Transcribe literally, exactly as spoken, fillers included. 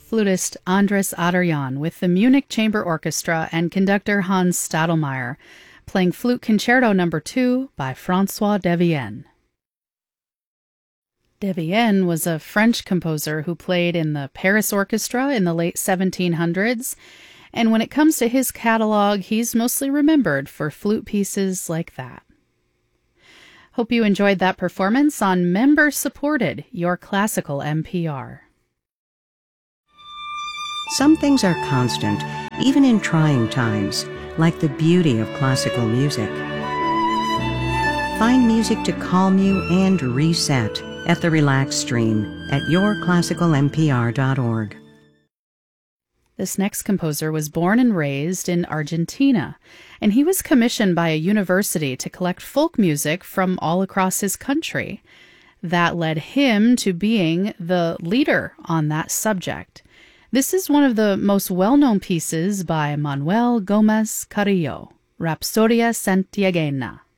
flutist Andres Adorjan with the Munich Chamber Orchestra and conductor Hans Stadelmeier, playing Flute Concerto number two by François Devienne. Devienne was a French composer who played in the Paris Orchestra in the late seventeen hundreds, and when it comes to his catalog, he's mostly remembered for flute pieces like that. Hope you enjoyed that performance on member-supported Your Classical N P R. Some things are constant, even in trying times, like the beauty of classical music. Find music to calm you and reset at the Relax Stream at your classical n p r dot org. This next composer was born and raised in Argentina, and he was commissioned by a university to collect folk music from all across his country. That led him to being the leader on that subject. This is one of the most well-known pieces by Manuel Gómez Carrillo, Rapsodia Santiagueña.